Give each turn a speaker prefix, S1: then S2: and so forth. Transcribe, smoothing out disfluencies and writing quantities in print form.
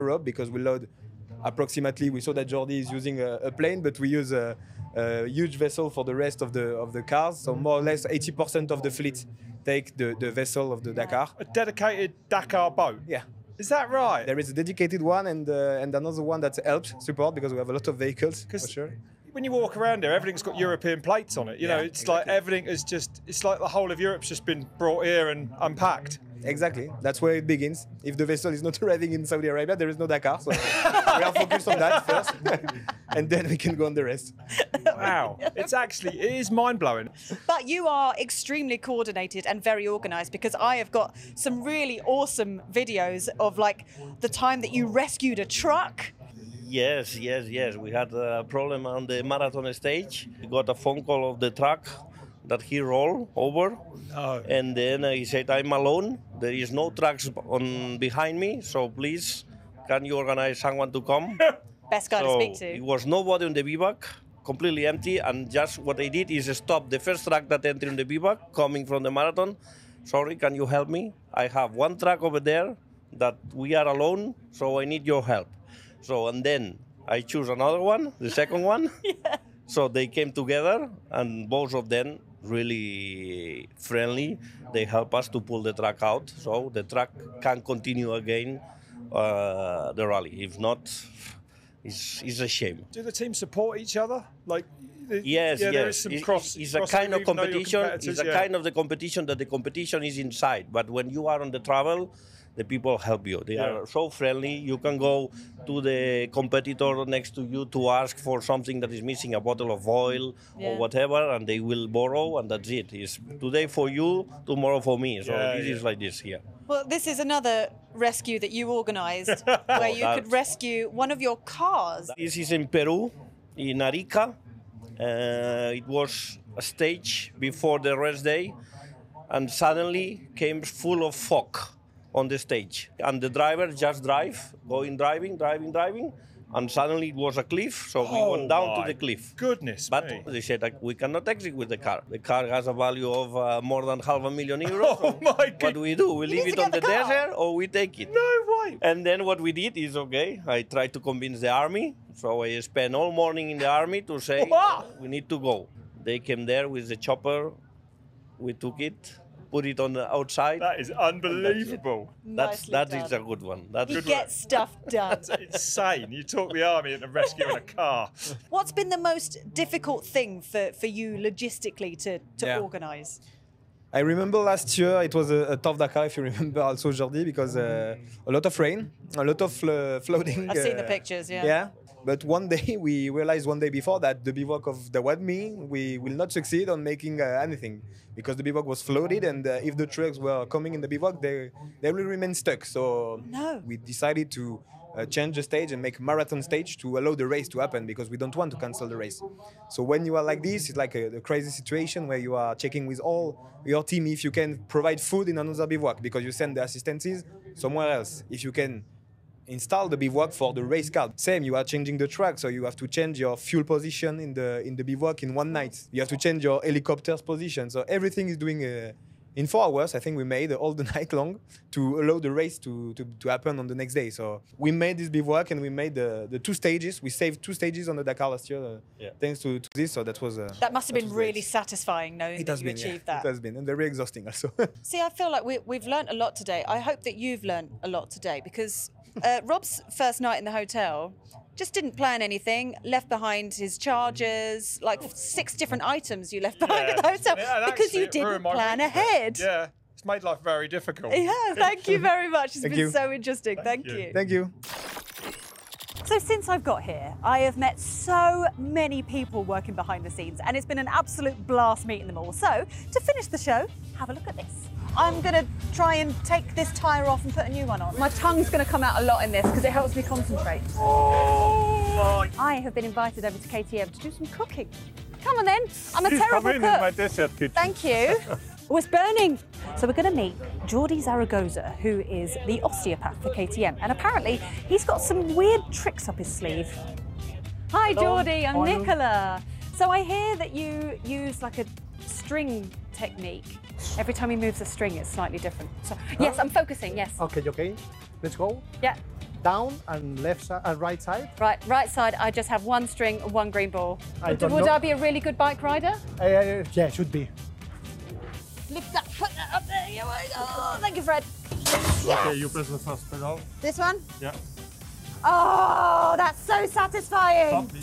S1: Europe because we load approximately. We saw that Jordi is using a plane, but we use a huge vessel for the rest of the cars. So more or less 80% of the fleet take the vessel of the Dakar.
S2: A dedicated Dakar boat?
S1: Yeah.
S2: Is that right?
S1: There is a dedicated one and another one that helps support because we have a lot of vehicles, for sure.
S2: When you walk around there, everything's got European plates on it. You know, it's
S1: exactly.
S2: like everything is just, it's like the whole of Europe's just been brought here and unpacked.
S1: Exactly. That's where it begins. If the vessel is not arriving in Saudi Arabia, there is no Dakar. So we are focused on that first, and then we can go on the rest.
S2: Wow. It is mind-blowing.
S3: But you are extremely coordinated and very organised because I have got some really awesome videos of like the time that you rescued a truck.
S4: Yes. We had a problem on the marathon stage. We got a phone call of the truck that he rolled over.
S2: Oh.
S4: And then he said, I'm alone. There is no trucks behind me. So please, can you organize someone to come?
S3: Best guy to speak to.
S4: It was nobody on the bivouac, completely empty. And just what they did is stop the first truck that entered in the bivouac coming from the marathon. Sorry, can you help me? I have one truck over there that we are alone, so I need your help. So, and then I choose another one, the second one.
S3: Yeah.
S4: So they came together and both of them really friendly. They help us to pull the truck out so the truck can continue again the rally. If not, it's a shame.
S2: Do the teams support each other? Like,
S4: Yes.
S2: There is some
S4: It's a kind of competition. It's a kind of the competition that the competition is inside. But when you are on the travel, the people help you. They are so friendly. You can go to the competitor next to you to ask for something that is missing, a bottle of oil or whatever, and they will borrow, and that's it. It's today for you, tomorrow for me. So this is like this here.
S3: Well, this is another rescue that you organised where you could rescue one of your cars.
S4: This is in Peru, in Arica. It was a stage before the rest day, and suddenly came full of fog on the stage. And the driver just driving, and suddenly it was a cliff, so we went down to the cliff.
S2: Goodness
S4: But
S2: me.
S4: they said that we cannot exit with the car. The car has a value of more than €500,000.
S2: Oh my
S4: What do? We leave it on the desert or we take it?
S2: No way.
S4: And then what we did is, I tried to convince the army. So I spent all morning in the army to say, we need to go. They came there with the chopper. We took it, put it on the outside.
S2: That is unbelievable.
S4: That is a good one.
S3: You get stuff done.
S2: That's insane. You talk the army into rescuing a car.
S3: What's been the most difficult thing for you logistically to organise?
S1: I remember last year it was a tough Dakar, if you remember also, Jordi, because a lot of rain, a lot of flooding.
S3: I've seen the pictures,
S1: Yeah. But one day, we realized one day before that the bivouac of the Wadmi, we will not succeed on making anything because the bivouac was flooded, and if the trucks were coming in the bivouac, they will remain stuck. So we decided to change the stage and make marathon stage to allow the race to happen because we don't want to cancel the race. So when you are like this, it's like a crazy situation where you are checking with all your team if you can provide food in another bivouac because you send the assistances somewhere else. If you can install the bivouac for the race car. Same, you are changing the track, so you have to change your fuel position in the bivouac in one night. You have to change your helicopter's position. So everything is doing in 4 hours. I think we made all the night long to allow the race to happen on the next day. So we made this bivouac and we made the 2 stages. We saved 2 stages on the Dakar last year thanks to this. So that was
S3: that must have been really satisfying knowing that you achieved that.
S1: It has been, and very exhausting also.
S3: See, I feel like we've learnt a lot today. I hope that you've learnt a lot today because Rob's first night in the hotel just didn't plan anything, left behind his chargers, like 6 different items you left behind at the hotel because you didn't plan ahead.
S2: Yeah, it's made life very difficult.
S3: Yeah, thank you very much. It's
S1: Thank
S3: been
S1: you.
S3: so interesting. Thank you.
S1: Thank you.
S3: So since I've got here, I have met so many people working behind the scenes and it's been an absolute blast meeting them all. So to finish the show, have a look at this. I'm going to try and take this tyre off and put a new one on. My tongue's going to come out a lot in this because it helps me concentrate.
S2: Oh,
S3: I have been invited over to KTM to do some cooking. Come on then, I'm a terrible cook.
S2: my desert kitchen.
S3: Thank you. Oh, it's burning. So we're going to meet Jordi Zaragoza, who is the osteopath for KTM. And apparently he's got some weird tricks up his sleeve. Hi, Jordi, I'm Nicola. So I hear that you use like a string technique. Every time he moves a string, it's slightly different. So, yes, I'm focusing, yes.
S5: Okay, okay. Let's go.
S3: Yeah.
S5: down and left side and right side.
S3: Right side, I just have one string and one green ball.
S5: Would
S3: I be a really good bike rider?
S5: Yeah, should be.
S3: Lift that, put that up there. Oh, thank you, Fred.
S2: Okay, you press the first pedal.
S3: This one?
S2: Yeah.
S3: Oh, that's so satisfying.
S2: Stop.